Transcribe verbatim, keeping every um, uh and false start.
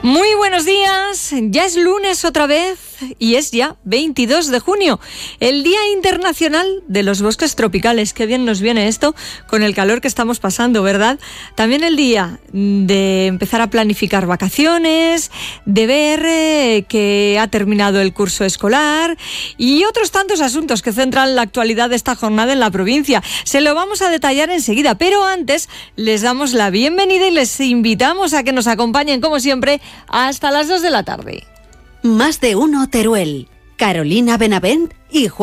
Muy buenos días, ya es lunes otra vez y es ya veintidós de junio, el Día Internacional de los Bosques Tropicales. Qué bien nos viene esto con el calor que estamos pasando, ¿verdad? También el día de empezar a planificar vacaciones, de ver eh, que ha terminado el curso escolar y otros tantos asuntos que centran la actualidad de esta jornada en la provincia. Se lo vamos a detallar enseguida, pero antes les damos la bienvenida y les invitamos a que nos acompañen, como siempre, hasta las dos de la tarde. Más de uno Teruel. Carolina Benavent y Juan